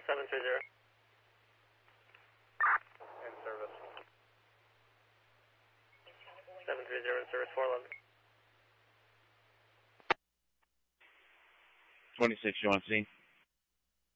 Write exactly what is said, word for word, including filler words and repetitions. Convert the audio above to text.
seven three zero. In service. seven three zero in service, four eleven. twenty-six, you want to see?